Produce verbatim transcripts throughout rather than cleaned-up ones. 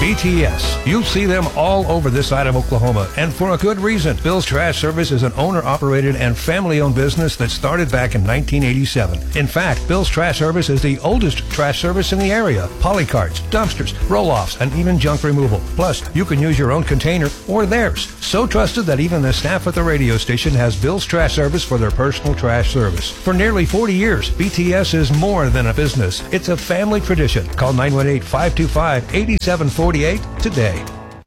B T S. You'll see them all over this side of Oklahoma, and for a good reason. Bill's Trash Service is an owner-operated and family-owned business that started back in nineteen eighty-seven. In fact, Bill's Trash Service is the oldest trash service in the area. Polycarts, dumpsters, roll-offs, and even junk removal. Plus, you can use your own container or theirs. So trusted that even the staff at the radio station has Bill's Trash Service for their personal trash service. For nearly forty years, B T S is more than a business. It's a family tradition. Call nine one eight, five two five, eight seven four eight today.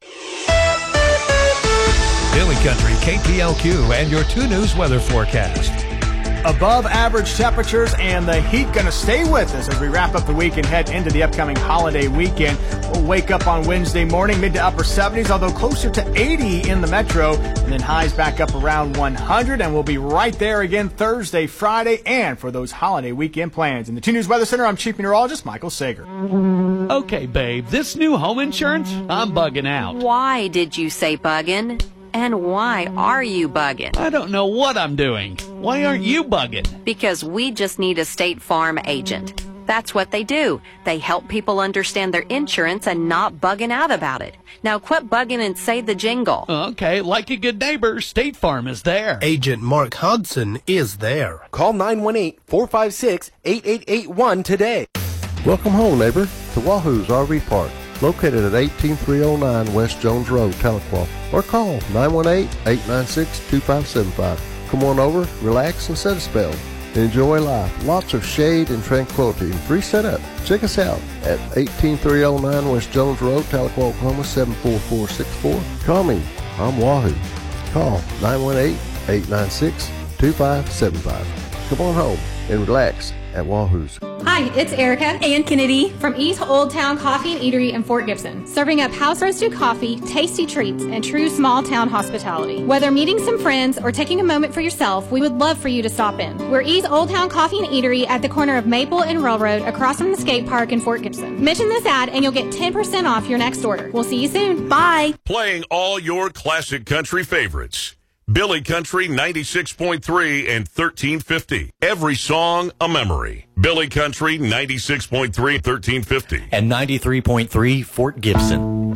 Billy Country, K P L Q, and your two News weather forecast. Above average temperatures and the heat going to stay with us as we wrap up the week and head into the upcoming holiday weekend. We'll wake up on Wednesday morning, mid to upper seventies, although closer to eighty in the metro, and then highs back up around one hundred, and we'll be right there again Thursday, Friday, and for those holiday weekend plans. In the two News Weather Center, I'm Chief Meteorologist Michael Sager. Okay, babe, this new home insurance, I'm bugging out. Why did you say bugging? And why are you bugging? I don't know what I'm doing. Why aren't you bugging? Because we just need a State Farm agent. That's what they do. They help people understand their insurance and not bugging out about it. Now quit bugging and say the jingle. Okay, like a good neighbor, State Farm is there. Agent Mark Hodson is there. Call nine one eight, four five six, eight eight eight one today. Welcome home, neighbor, to Wahoo's R V Park, located at eighteen three oh nine West Jones Road, Tahlequah, or call nine one eight, eight nine six, two five seven five. Come on over, relax, and set a spell. Enjoy life. Lots of shade and tranquility and free setup. Check us out at eighteen three oh nine West Jones Road, Tahlequah, Oklahoma, seven four four six four. Call me. I'm Wahoo. Call nine one eight, eight nine six, two five seven five. Come on home and relax at Wahoo's. Hi, it's Erica and Kennedy from East Old Town Coffee and Eatery in Fort Gibson, serving up house-roasted coffee, tasty treats, and true small-town hospitality. Whether meeting some friends or taking a moment for yourself, we would love for you to stop in. We're East Old Town Coffee and Eatery at the corner of Maple and Railroad across from the skate park in Fort Gibson. Mention this ad and you'll get ten percent off your next order. We'll see you soon. Bye. Playing all your classic country favorites. Billy Country ninety-six point three and thirteen fifty. Every song a memory. Billy Country ninety-six point three, thirteen fifty. And ninety-three point three Fort Gibson.